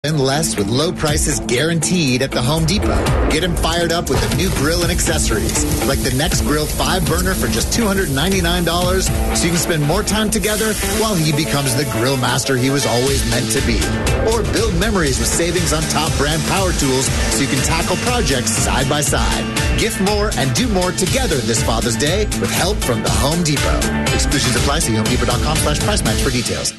Spend less with low prices guaranteed at the Home Depot. Get him fired up with a new grill and accessories, like the Next Grill 5-burner for just $299, so you can spend more time together while he becomes the grill master he was always meant to be. Or build memories with savings on top brand power tools so you can tackle projects side by side. Gift more and do more together this Father's Day with help from the Home Depot. Exclusions apply. See HomeDepot.com/price match for details.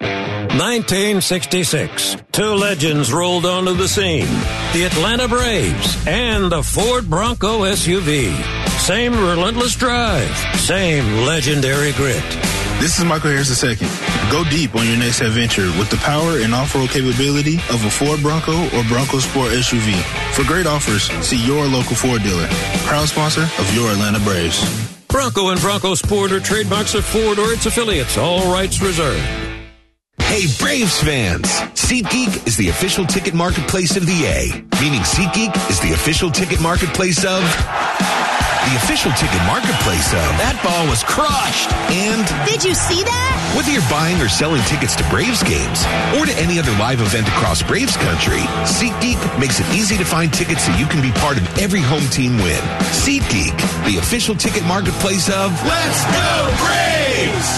1966. Two legends rolled onto the scene. The Atlanta Braves and the Ford Bronco SUV. Same relentless drive. Same legendary grit. This is Michael Harris II. Go deep on your next adventure with the power and off-road capability of a Ford Bronco or Bronco Sport SUV. For great offers, see your local Ford dealer. Proud sponsor of your Atlanta Braves. Bronco and Bronco Sport are trademarks of Ford or its affiliates. All rights reserved. Hey, Braves fans! SeatGeek is the official ticket marketplace of the A, meaning SeatGeek is the official ticket marketplace of... the official ticket marketplace of... That ball was crushed! And... Did you see that? Whether you're buying or selling tickets to Braves games or to any other live event across Braves country, SeatGeek makes it easy to find tickets so you can be part of every home team win. SeatGeek, the official ticket marketplace of... Let's go Braves!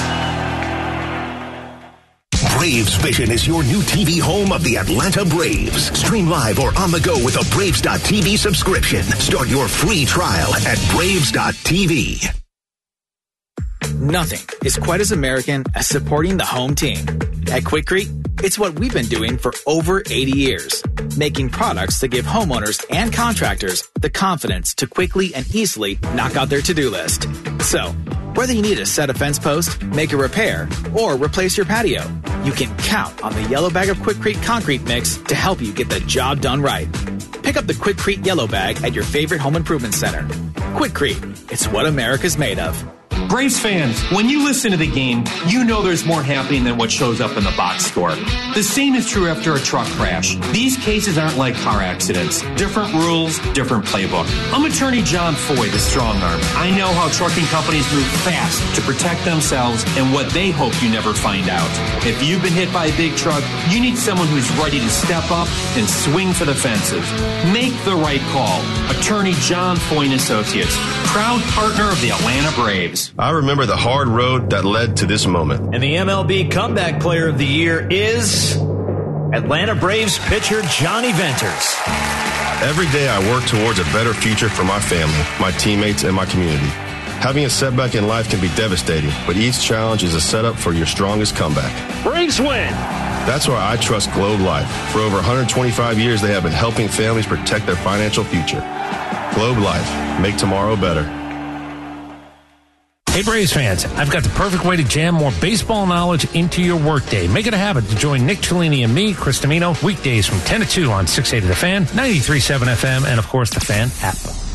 Braves Vision is your new TV home of the Atlanta Braves. Stream live or on the go with a Braves.tv subscription. Start your free trial at Braves.tv. Nothing is quite as American as supporting the home team. At Quikrete, it's what we've been doing for over 80 years, making products that give homeowners and contractors the confidence to quickly and easily knock out their to-do list. So, whether you need to set a fence post, make a repair, or replace your patio, you can count on the yellow bag of Quikrete concrete mix to help you get the job done right. Pick up the Quikrete yellow bag at your favorite home improvement center. Quikrete, it's what America's made of. Braves fans, when you listen to the game, you know there's more happening than what shows up in the box score. The same is true after a truck crash. These cases aren't like car accidents. Different rules, different playbook. I'm attorney John Foy, the strong arm. I know how trucking companies move fast to protect themselves and what they hope you never find out. If you've been hit by a big truck, you need someone who's ready to step up and swing for the fences. Make the right call. Attorney John Foy and Associates, proud partner of the Atlanta Braves. I remember the hard road that led to this moment. And the MLB Comeback Player of the Year is Atlanta Braves pitcher Johnny Venters. Every day I work towards a better future for my family, my teammates, and my community. Having a setback in life can be devastating, but each challenge is a setup for your strongest comeback. Braves win! That's why I trust Globe Life. For over 125 years, they have been helping families protect their financial future. Globe Life. Make tomorrow better. Hey, Braves fans, I've got the perfect way to jam more baseball knowledge into your workday. Make it a habit to join Nick Cellini and me, Chris Domino, weekdays from 10 to 2 on 680 The Fan, 93.7 FM, and, of course, the Fan app.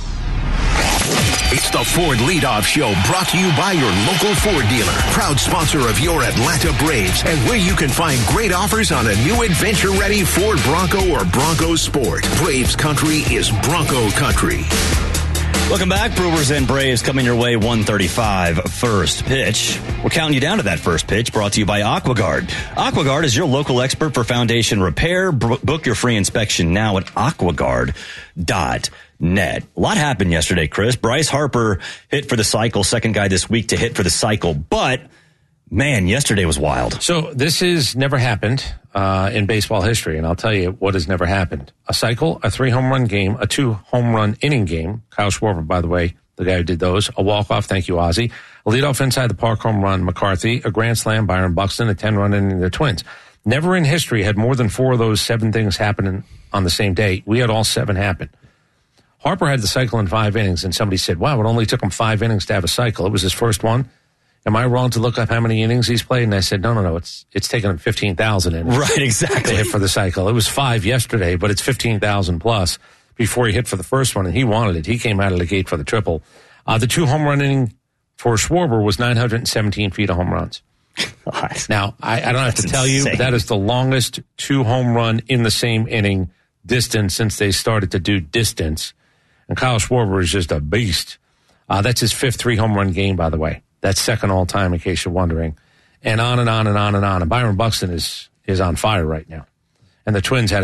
It's the Ford Leadoff Show, brought to you by your local Ford dealer. Proud sponsor of your Atlanta Braves, and where you can find great offers on a new adventure-ready Ford Bronco or Bronco Sport. Braves country is Bronco country. Welcome back. Brewers and Braves coming your way, 1:35 first pitch. We're counting you down to that first pitch, brought to you by AquaGuard. AquaGuard is your local expert for foundation repair. Book your free inspection now at aquaguard.net. A lot happened yesterday, Chris. Bryce Harper hit for the cycle, second guy this week to hit for the cycle. But, man, yesterday was wild. So this has never happened in baseball history, and I'll tell you what has never happened. A cycle, a 3-home-run game, a 2-home-run inning game. Kyle Schwarber, by the way, the guy who did those. A walk-off, thank you, Ozzie. A leadoff inside the park home run, McCarthy. A grand slam, Byron Buxton. A 10-run inning, the Twins. Never in history had more than 4 of those 7 things happen on the same day. We had all 7 happen. Harper had the cycle in 5 innings, and somebody said, wow, it only took him 5 innings to have a cycle. It was his first one. Am I wrong to look up how many innings he's played? And I said, no. It's taken him 15,000 innings. Right, exactly. To hit for the cycle. It was 5 yesterday, but it's 15,000 plus before he hit for the first one, and he wanted it. He came out of the gate for the triple. The 2-home-run inning for Schwarber was 917 feet of home runs. Now, I don't have to tell you, that is the longest 2-home-run in the same inning distance since they started to do distance. And Kyle Schwarber is just a beast. That's his 5th 3-home-run game, by the way. That's second all time, in case you're wondering. And on and on and on and on. And Byron Buxton is on fire right now. And the Twins had